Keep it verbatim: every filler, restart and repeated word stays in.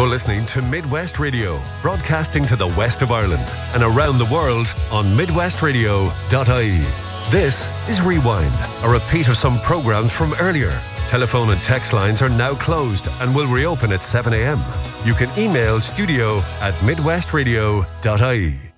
You're listening to Midwest Radio, broadcasting to the west of Ireland and around the world on midwest radio dot I E. This is Rewind, a repeat of some programmes from earlier. Telephone and text lines are now closed and will reopen at seven a.m. You can email studio at midwest radio dot I E.